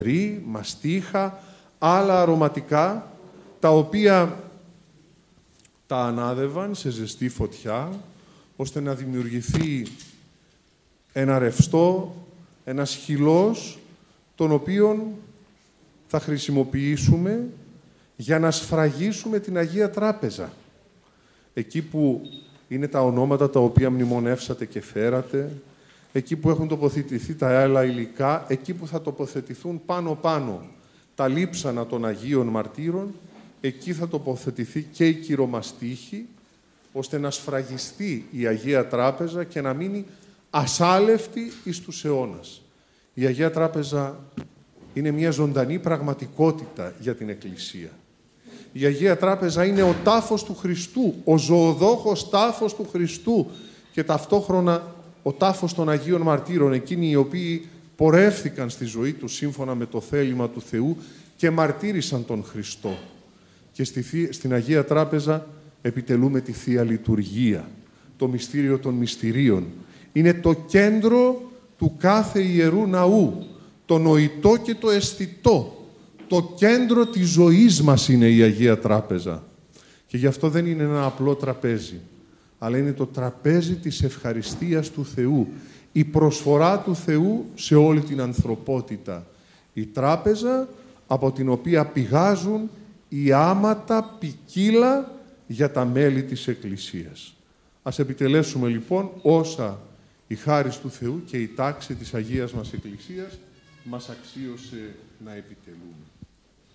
μαστίχα, άλλα αρωματικά, τα οποία τα ανάδευαν σε ζεστή φωτιά, ώστε να δημιουργηθεί ένα ρευστό, ένας χυλός, τον οποίον θα χρησιμοποιήσουμε για να σφραγίσουμε την Αγία Τράπεζα. Εκεί που είναι τα ονόματα τα οποία μνημονεύσατε και φέρατε, εκεί που έχουν τοποθετηθεί τα άλλα υλικά, εκεί που θα τοποθετηθούν πάνω-πάνω τα λείψανα των Αγίων Μαρτύρων, εκεί θα τοποθετηθεί και η κυρομαστίχη, ώστε να σφραγιστεί η Αγία Τράπεζα και να μείνει ασάλευτη εις τους αιώνας. Η Αγία Τράπεζα είναι μια ζωντανή πραγματικότητα για την Εκκλησία. Η Αγία Τράπεζα είναι ο τάφος του Χριστού, ο ζωοδόχος τάφος του Χριστού και ταυτόχρονα ο τάφος των Αγίων Μαρτύρων, εκείνοι οι οποίοι πορεύθηκαν στη ζωή τους σύμφωνα με το θέλημα του Θεού και μαρτύρησαν τον Χριστό. Και στην Αγία Τράπεζα επιτελούμε τη Θεία Λειτουργία, το μυστήριο των μυστηρίων. Είναι το κέντρο του κάθε Ιερού Ναού, το νοητό και το αισθητό. Το κέντρο της ζωής μας είναι η Αγία Τράπεζα. Και γι' αυτό δεν είναι ένα απλό τραπέζι, αλλά είναι το τραπέζι της ευχαριστίας του Θεού, η προσφορά του Θεού σε όλη την ανθρωπότητα. Η τράπεζα από την οποία πηγάζουν οι άματα ποικίλα για τα μέλη της Εκκλησίας. Ας επιτελέσουμε λοιπόν όσα η χάρις του Θεού και η τάξη της Αγίας μας Εκκλησίας μας αξίωσε να επιτελούμε.